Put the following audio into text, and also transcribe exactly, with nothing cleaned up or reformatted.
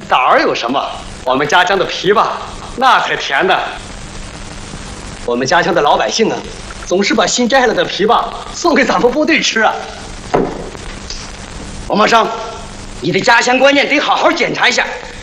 枣儿有什么？我们家乡的枇杷，那才甜呢。我们家乡的老百姓啊，总是把新摘下来的枇杷送给咱们部队吃啊。 王茂生，你的家乡观念得好好检查一下。